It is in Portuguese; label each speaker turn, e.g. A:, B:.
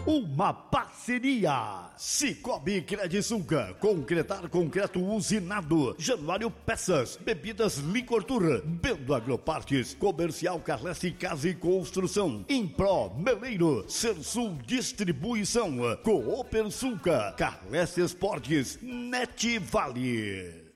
A: uma parceria. Cicobi Credisunca, concretar concreto usinado. Januário Peças, bebidas Licor Tour, Bendo Agropartes, Comercial Carlesse Casa e Construção, Impro Meleiro, Sersul Distribuição, Cooper Sunca, Carlesse Esportes, Net Vale.